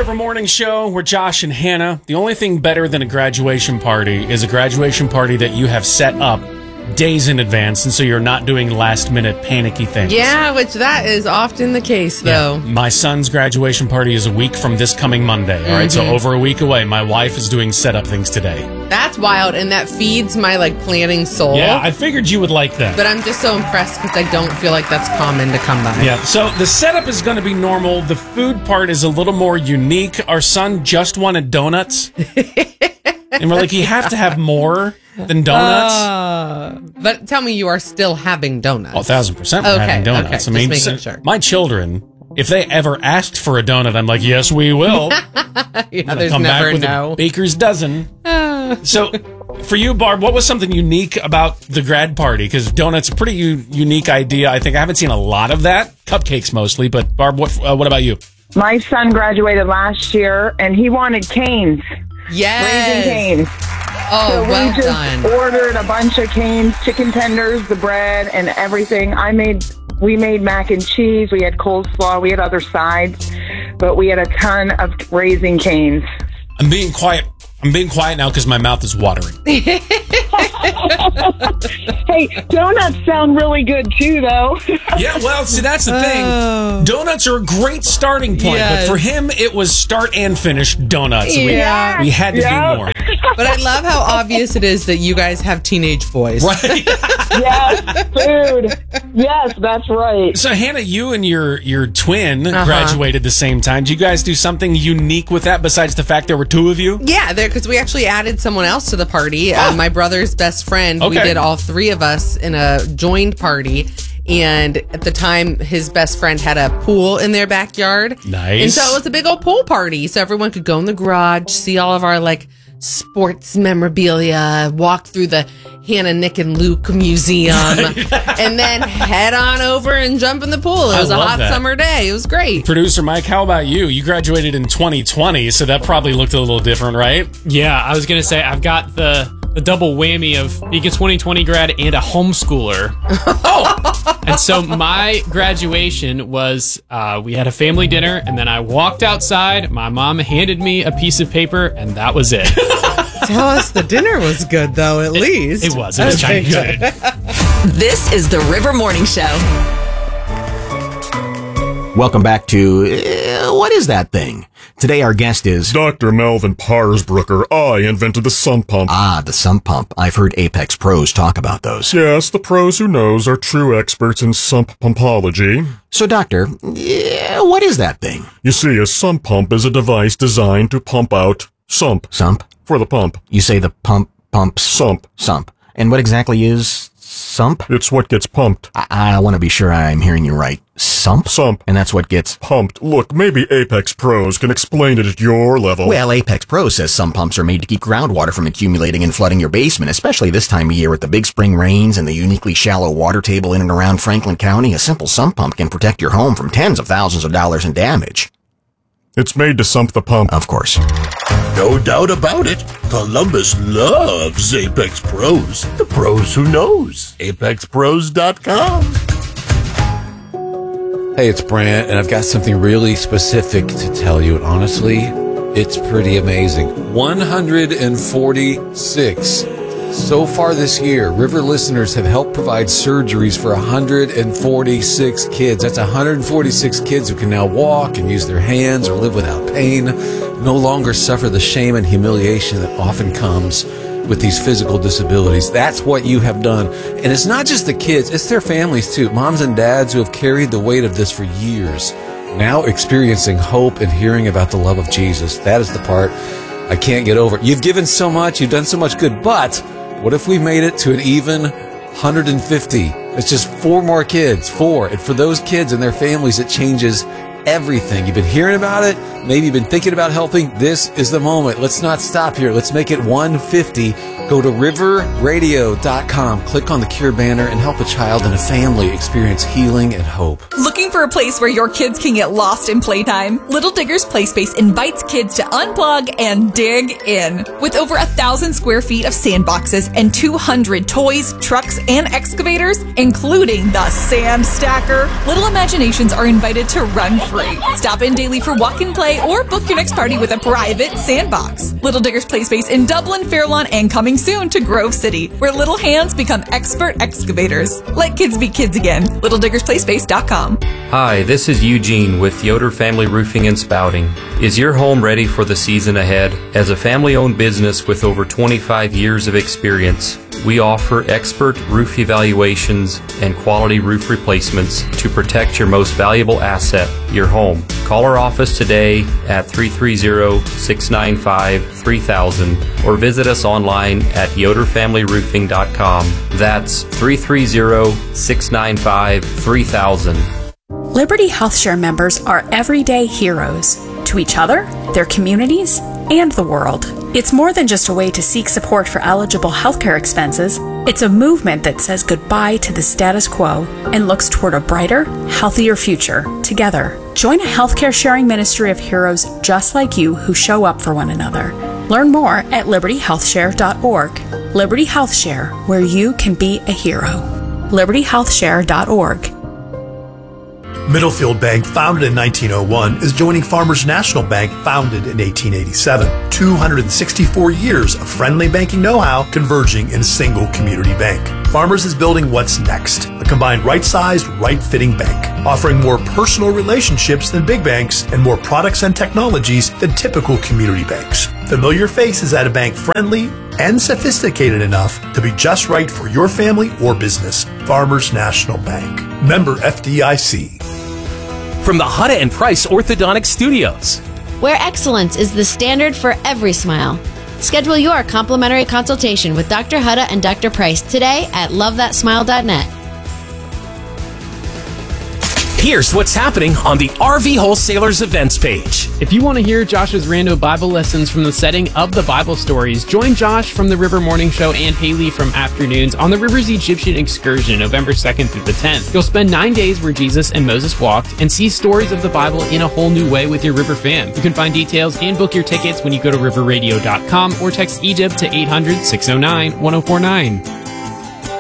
River Morning Show. We're Josh and Hannah. The only thing better than a graduation party is a graduation party that you have set up days in advance, and so you're not doing last-minute panicky things. Yeah, which that is often the case, though. Yeah. My son's graduation party is a week from this coming Monday, all right? So over a week away. My wife is doing setup things today. That's wild, and that feeds my, planning soul. Yeah, I figured you would like that. But I'm just so impressed because I don't feel like that's common to come by. Yeah, so the setup is going to be normal. The food part is a little more unique. Our son just wanted donuts. And we're like, you have to have more than donuts. But tell me you are still having donuts. 1,000% we're having donuts. Okay, just making sure. My children, if they ever asked for a donut, I'm like, yes, we will. There's come never back with no. a baker's dozen. So for you, Barb, what was something unique about the grad party? Because donuts a pretty unique idea. I think I haven't seen a lot of that. Cupcakes mostly. But Barb, what about you? My son graduated last year, and he wanted canes. Yes. Raising Canes. Oh, so well we just done. ordered a bunch of canes, chicken tenders, the bread, and everything. We made mac and cheese. We had coleslaw. We had other sides, but we had a ton of Raising Canes. I'm being quiet now because my mouth is watering. Hey, donuts sound really good too, though. Yeah, well, see, that's the thing. Donuts are a great starting point, Yes. but for him, it was start and finish donuts. Yeah. We had to do more. But I love how obvious it is that you guys have teenage boys. Right? Yes, food. Yes, that's right. So, Hannah, you and your twin graduated the same time. Did you guys do something unique with that besides the fact there were two of you? Yeah, because we actually added someone else to the party. My brother's best friend. We Okay. did all three of us in a joined party. And at the time, his best friend had a pool in their backyard. Nice. And so it was a big old pool party. So everyone could go in the garage, see all of our sports memorabilia, walk through the Hannah, Nick, and Luke Museum, and then head on over and jump in the pool. It was a love hot that. summer day. It was great. Producer Mike, how about you? You graduated in 2020, so that probably looked a little different, right? Yeah, I was going to say, I've got the double whammy of being a 2020 grad and a homeschooler. And so my graduation was, we had a family dinner, and then I walked outside. My mom handed me a piece of paper, and that was it. Tell us the dinner was good, though, at least. It was Chinese food. This is the River Morning Show. Welcome back to What Is That Thing? Today our guest is Dr. Melvin Parsbrucker. I invented the sump pump. the sump pump. I've heard Apex pros talk about those. Yes, the pros who knows are true experts in sump pumpology. So, Doctor, what is that thing? You see, a sump pump is a device designed to pump out sump Sump? for the pump. You say the pumps Sump. sump. And what exactly is sump? It's what gets pumped. I want to be sure I'm hearing you right. Sump? Sump. And that's what gets... Pumped. Look, maybe Apex Pros can explain it at your level. Well, Apex Pro says some pumps are made to keep groundwater from accumulating and flooding your basement, especially this time of year with the big spring rains and the uniquely shallow water table in and around Franklin County. A simple sump pump can protect your home from tens of thousands of dollars in damage. It's made to sump the pump. Of course. No doubt about it. Columbus loves Apex Pros. The pros who knows. ApexPros.com. Hey, it's Brant, and I've got something really specific to tell you. And honestly, it's pretty amazing. 146. So far this year, River listeners have helped provide surgeries for 146 kids. That's 146 kids who can now walk and use their hands or live without pain, no longer suffer the shame and humiliation that often comes with these physical disabilities. That's what you have done. And it's not just the kids, it's their families too. Moms and dads who have carried the weight of this for years, now experiencing hope and hearing about the love of Jesus. That is the part I can't get over. You've given so much, you've done so much good, but what if we made it to an even 150? It's just 4 more kids, 4. And for those kids and their families, it changes everything. You've been hearing about it. Maybe you've been thinking about helping. This is the moment. Let's not stop here. Let's make it 150 Go to riverradio.com, click on the Cure banner, and help a child and a family experience healing and hope. Looking for a place where your kids can get lost in playtime? Little Diggers Play Space invites kids to unplug and dig in. With over 1,000 square feet of sandboxes and 200 toys, trucks, and excavators, including the Sand Stacker, little imaginations are invited to run free. Stop in daily for walk and play or book your next party with a private sandbox. Little Diggers Play Space in Dublin, Fairlawn, and coming soon to Grove City, where little hands become expert excavators. Let kids be kids again. LittleDiggersPlaySpace.com. Hi, this is Eugene with Yoder Family Roofing and Spouting. Is your home ready for the season ahead? As a family-owned business with over 25 years of experience, we offer expert roof evaluations and quality roof replacements to protect your most valuable asset, your home. Call our office today at 330-695-3000 or visit us online at yoderfamilyroofing.com. That's 330-695-3000. Liberty HealthShare members are everyday heroes to each other, their communities, and the world. It's more than just a way to seek support for eligible healthcare expenses. It's a movement that says goodbye to the status quo and looks toward a brighter, healthier future together. Join a healthcare sharing ministry of heroes just like you who show up for one another. Learn more at libertyhealthshare.org. Liberty HealthShare, where you can be a hero. libertyhealthshare.org. Middlefield Bank, founded in 1901, is joining Farmers National Bank, founded in 1887. 264 years of friendly banking know-how converging in a single community bank. Farmers is building what's next, a combined right-sized, right-fitting bank, offering more personal relationships than big banks and more products and technologies than typical community banks. Familiar faces at a bank friendly and sophisticated enough to be just right for your family or business. Farmers National Bank. Member FDIC. From the Hutta and Price Orthodontic Studios, where excellence is the standard for every smile. Schedule your complimentary consultation with Dr. Hutta and Dr. Price today at lovethatsmile.net. Here's what's happening on the RV Wholesalers events page. If you want to hear Josh's rando Bible lessons from the setting of the Bible stories, join Josh from the River Morning Show and Haley from Afternoons on the River's Egyptian Excursion, November 2nd through the 10th. You'll spend 9 days where Jesus and Moses walked and see stories of the Bible in a whole new way with your River fam. You can find details and book your tickets when you go to riverradio.com or text Egypt to 800-609-1049.